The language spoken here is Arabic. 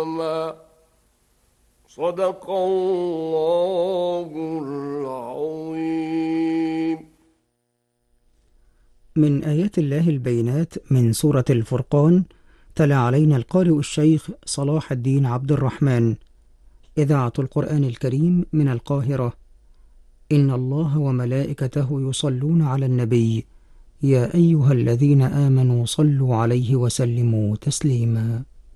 صدق الله العظيم. من آيات الله البينات من سورة الفرقان. تلا علينا القارئ الشيخ صلاح الدين عبد الرحمن. إذاعة القرآن الكريم من القاهرة. إن الله وملائكته يصلون على النبي، يا أيها الذين آمنوا صلوا عليه وسلموا تسليما.